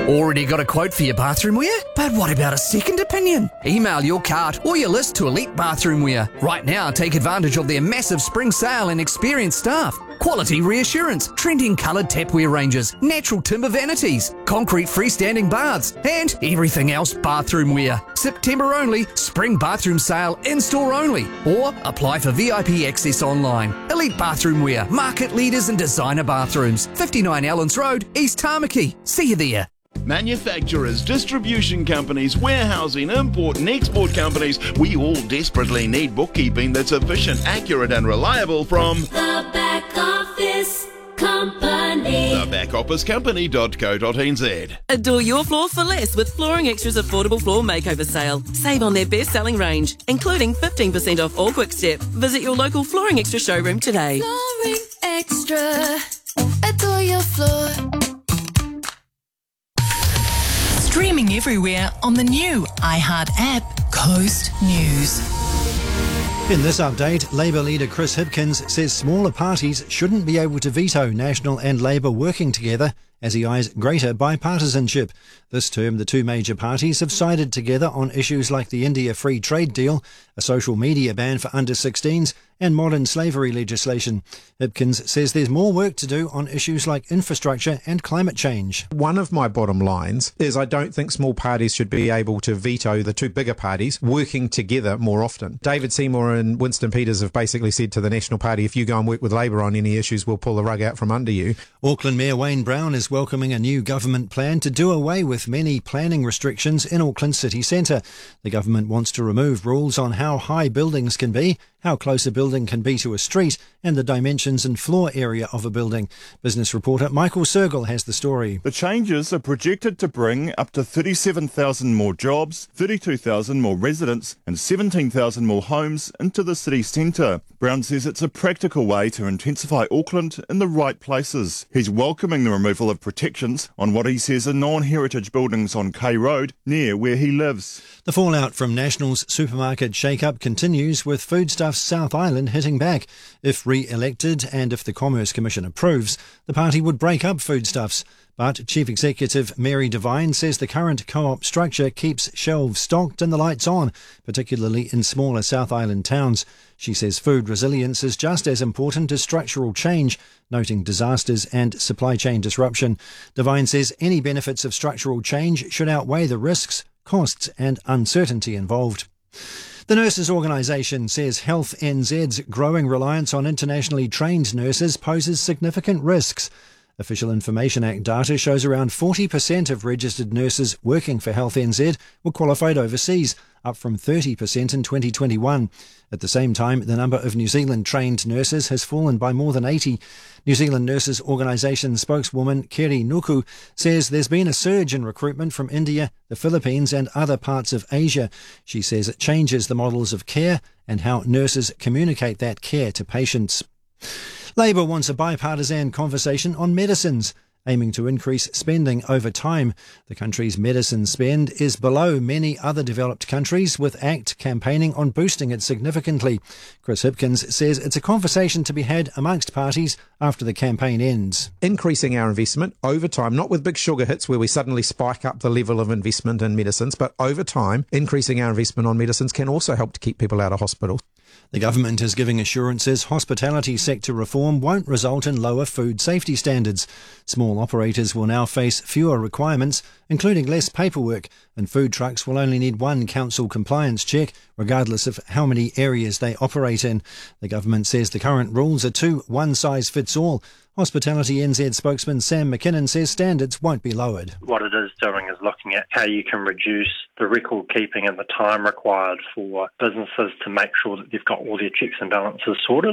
Already got a quote for your bathroom wear? But what about a second opinion? Email your cart or your list to Elite Bathroom Wear. Right now, take advantage of their massive spring sale and experienced staff. Quality reassurance, trending coloured tapware ranges, natural timber vanities, concrete freestanding baths, and everything else bathroom wear. September only, spring bathroom sale in-store only. Or apply for VIP access online. Elite Bathroom Wear, market leaders in designer bathrooms. 59 Allens Road, East Tamaki. See you there. Manufacturers, distribution companies, warehousing, import and export companies, we all desperately need bookkeeping that's efficient, accurate and reliable from The Back Office Company. thebackofficecompany.co.nz. Adore your floor for less with Flooring Extra's affordable floor makeover sale. Save on their best-selling range, including 15% off all Quickstep. Visit your local Flooring Extra showroom today. Flooring Extra. Adore your floor. Streaming everywhere on the new iHeart app, Coast News. In this update, Labour leader Chris Hipkins says smaller parties shouldn't be able to veto National and Labour working together as he eyes greater bipartisanship. This term, the two major parties have sided together on issues like the India Free Trade Deal, a social media ban for under-16s, and modern slavery legislation. Hipkins says there's more work to do on issues like infrastructure and climate change. One of my bottom lines is I don't think small parties should be able to veto the two bigger parties working together more often. David Seymour and Winston Peters have basically said to the National Party, if you go and work with Labour on any issues, we'll pull the rug out from under you. Auckland Mayor Wayne Brown is welcoming a new government plan to do away with many planning restrictions in Auckland city centre. The government wants to remove rules on how high buildings can be, how close a building can be to a street, and the dimensions and floor area of a building. Business reporter Michael Sergel has the story. The changes are projected to bring up to 37,000 more jobs, 32,000 more residents and 17,000 more homes into the city centre. Brown says it's a practical way to intensify Auckland in the right places. He's welcoming the removal of protections on what he says are non-heritage buildings on K Road, near where he lives. The fallout from National's supermarket shake-up continues, with Foodstuffs South Island hitting back. If re-elected and if the Commerce Commission approves, the party would break up Foodstuffs. But Chief Executive Mary Devine says the current co-op structure keeps shelves stocked and the lights on, particularly in smaller South Island towns. She says food resilience is just as important as structural change, noting disasters and supply chain disruption. Devine says any benefits of structural change should outweigh the risks, costs and uncertainty involved. The Nurses Organisation says Health NZ's growing reliance on internationally trained nurses poses significant risks. Official Information Act data shows around 40% of registered nurses working for Health NZ were qualified overseas, up from 30% in 2021. At the same time, the number of New Zealand-trained nurses has fallen by more than 80. New Zealand Nurses Organisation spokeswoman Keri Nuku says there's been a surge in recruitment from India, the Philippines and other parts of Asia. She says it changes the models of care and how nurses communicate that care to patients. Labour wants a bipartisan conversation on medicines, aiming to increase spending over time. The country's medicine spend is below many other developed countries, with ACT campaigning on boosting it significantly. Chris Hipkins says it's a conversation to be had amongst parties after the campaign ends. Increasing our investment over time, not with big sugar hits where we suddenly spike up the level of investment in medicines, but over time, increasing our investment on medicines can also help to keep people out of hospital. The government is giving assurances hospitality sector reform won't result in lower food safety standards. Small operators will now face fewer requirements, including less paperwork, and food trucks will only need one council compliance check, regardless of how many areas they operate in. The government says the current rules are too one-size-fits-all. Hospitality NZ spokesman Sam McKinnon says standards won't be lowered. What it is doing is looking at how you can reduce the record keeping and the time required for businesses to make sure that they've got all their checks and balances sorted.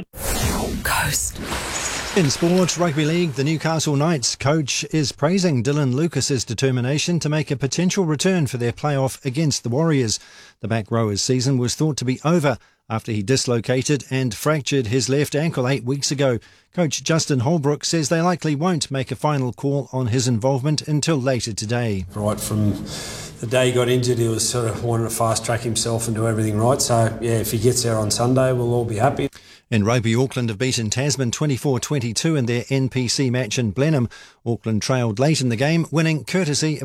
Coast. In sport, rugby league, the Newcastle Knights coach is praising Dylan Lucas's determination to make a potential return for their playoff against the Warriors. The back rower's season was thought to be over after he dislocated and fractured his left ankle 8 weeks ago. Coach Justin Holbrook says they likely won't make a final call on his involvement until later today. Right from the day he got injured, he was sort of wanting to fast track himself and do everything right. So, yeah, if he gets there on Sunday, we'll all be happy. In rugby, Auckland have beaten Tasman 24-22 in their NPC match in Blenheim. Auckland trailed late in the game, winning courtesy of